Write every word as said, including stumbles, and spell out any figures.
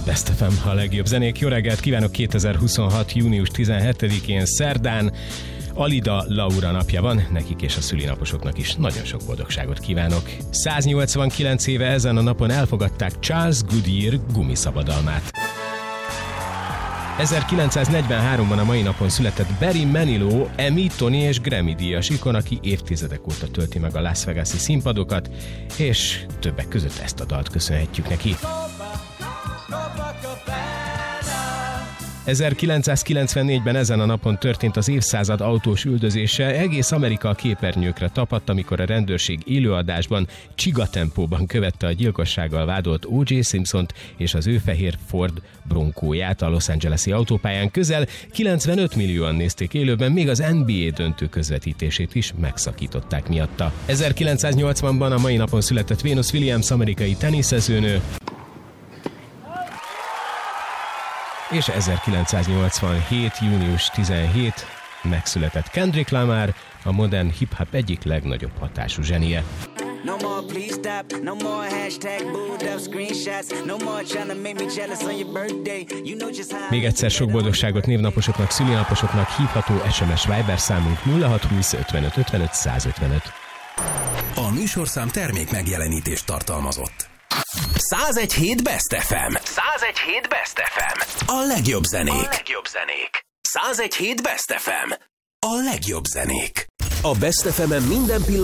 Best ef em, a legjobb zenék. Jó reggelt kívánok, kétezer-huszonhat. június tizenhetedikén szerdán. Alida Laura napja van, nekik és a szülinaposoknak is nagyon sok boldogságot kívánok. száznyolcvankilenc éve ezen a napon elfogadták Charles Goodyear gumiszabadalmát. ezerkilencszáznegyvenháromban a mai napon született Barry Manilow, Emmy, Tony és Grammy díjas ikon, aki évtizedek óta tölti meg a Las Vegas-i színpadokat, és többek között ezt a dalt köszönhetjük neki. ezerkilencszázkilencvennégyben ezen a napon történt az évszázad autós üldözése. Egész Amerika a képernyőkre tapadt, amikor a rendőrség élőadásban csigatempóban követte a gyilkossággal vádolt o jé Simpsont és az ő fehér Ford Broncóját a Los Angeles-i autópályán. Közel kilencvenöt millióan nézték élőben, még az en bé á döntő közvetítését is megszakították miatta. ezerkilencszáznyolcvanban a mai napon született Venus Williams, amerikai teniszezőnő, és ezerkilencszáznyolcvanhét. június tizenhetedikén megszületett Kendrick Lamar, a modern hip-hop egyik legnagyobb hatású zsenie. No more, please stop. No more hashtag booed up screenshots. No more trying to make me jealous on your birthday. You know just how. Még egyszer sok boldogságot névnaposoknak, szülinaposoknak. Hívható es em es Viber számunk nulla hat húsz ötvenöt ötvenöt százötvenöt. A műsorszám termék megjelenítést tartalmazott. százegy hét Best ef em. százegy hét Best ef em. A legjobb zenék. A legjobb zenék. százegy hét Best ef em. A legjobb zenék. A Best ef em-en minden pillanat